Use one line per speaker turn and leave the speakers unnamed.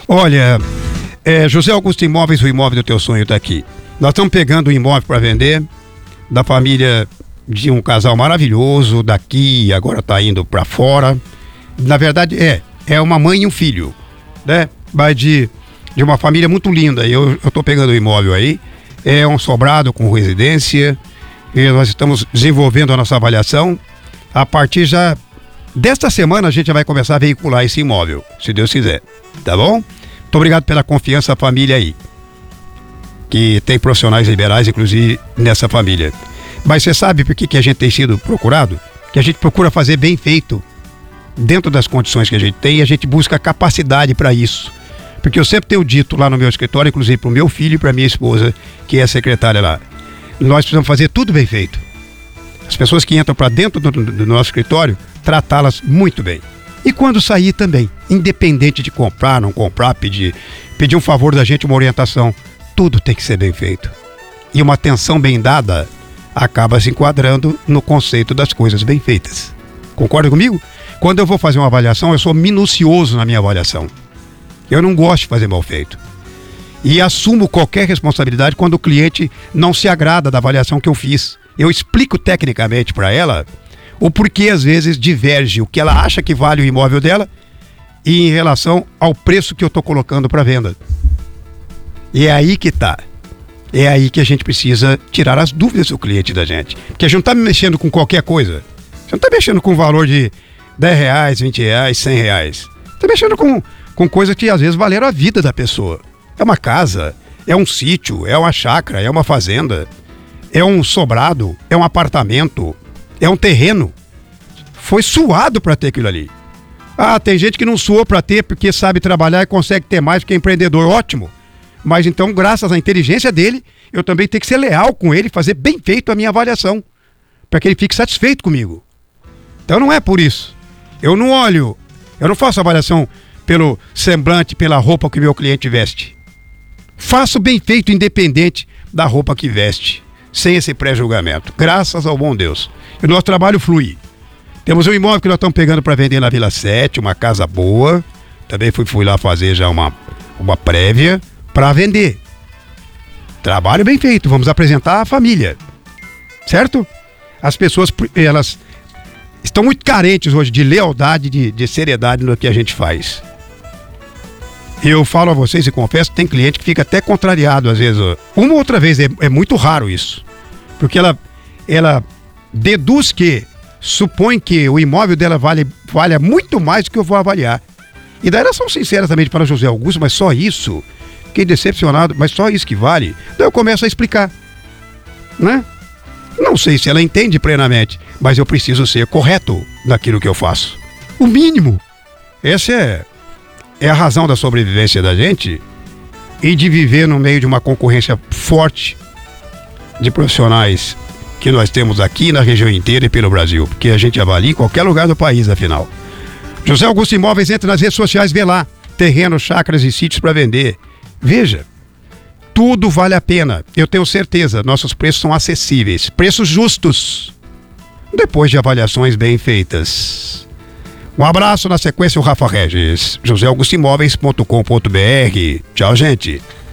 Olha, José Augusto Imóveis, o imóvel do teu sonho está aqui. Nós estamos pegando um imóvel para vender da família de um casal maravilhoso daqui, agora está indo para fora. Na verdade é uma mãe e um filho, né? Mas de uma família muito linda. Eu estou pegando o imóvel aí, é um sobrado com residência, e nós estamos desenvolvendo a nossa avaliação. A partir já desta semana a gente já vai começar a veicular esse imóvel, se Deus quiser, tá bom? Muito obrigado pela confiança da família aí, que tem profissionais liberais, inclusive, nessa família. Mas você sabe por que a gente tem sido procurado? Que a gente procura fazer bem feito, dentro das condições que a gente tem, e a gente busca capacidade para isso. Porque eu sempre tenho dito lá no meu escritório, inclusive para o meu filho e para minha esposa, que é secretária lá, nós precisamos fazer tudo bem feito. As pessoas que entram para dentro do nosso escritório, tratá-las muito bem. E quando sair também, independente de comprar, não comprar, pedir um favor da gente, uma orientação, tudo tem que ser bem feito. E uma atenção bem dada acaba se enquadrando no conceito das coisas bem feitas. Concorda comigo? Quando eu vou fazer uma avaliação, eu sou minucioso na minha avaliação. Eu não gosto de fazer mal feito. E assumo qualquer responsabilidade quando o cliente não se agrada da avaliação que eu fiz. Eu explico tecnicamente para ela o porquê às vezes diverge o que ela acha que vale o imóvel dela e em relação ao preço que eu estou colocando para venda. E é aí que está. É aí que a gente precisa tirar as dúvidas do cliente da gente. Porque a gente não está mexendo com qualquer coisa. Você não está mexendo com um valor de R$10, R$20, R$100. Está mexendo com coisas que às vezes valeram a vida da pessoa. É uma casa, é um sítio, é uma chácara, é uma fazenda, é um sobrado, é um apartamento, é um terreno. Foi suado para ter aquilo ali. Ah, tem gente que não suou para ter porque sabe trabalhar e consegue ter mais porque é empreendedor. Ótimo. Mas então, graças à inteligência dele, eu também tenho que ser leal com ele, fazer bem feito a minha avaliação, para que ele fique satisfeito comigo. Então não é por isso. Eu não faço avaliação pelo semblante, pela roupa que o meu cliente veste. Faço bem feito independente da roupa que veste, sem esse pré-julgamento, graças ao bom Deus. E o nosso trabalho flui. Temos um imóvel que nós estamos pegando para vender na Vila 7, uma casa boa. Também fui lá fazer já uma prévia para vender. Trabalho bem feito, vamos apresentar à família. Certo? As pessoas, elas estão muito carentes hoje de lealdade, de seriedade no que a gente faz. Eu falo a vocês e confesso que tem cliente que fica até contrariado às vezes. Uma ou outra vez, é muito raro isso. Porque ela deduz supõe que o imóvel dela vale muito mais do que eu vou avaliar. E daí elas são sinceras também para José Augusto, mas só isso? Fiquei decepcionado, mas só isso que vale? Daí eu começo a explicar, né? Não sei se ela entende plenamente, mas eu preciso ser correto naquilo que eu faço. O mínimo. Essa é a razão da sobrevivência da gente e de viver no meio de uma concorrência forte de profissionais que nós temos aqui na região inteira e pelo Brasil, porque a gente avalia em qualquer lugar do país, afinal. José Augusto Imóveis, entra nas redes sociais, vê lá, terrenos, chácaras e sítios para vender. Veja, tudo vale a pena, eu tenho certeza, nossos preços são acessíveis, preços justos, depois de avaliações bem feitas. Um abraço, na sequência o Rafa Regis, joseaugustimóveis.com.br. Tchau, gente.